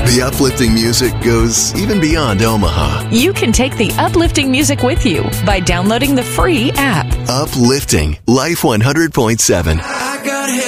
The uplifting music goes even beyond Omaha. You can take the uplifting music with you by downloading the free app. Uplifting Life 100.7. I got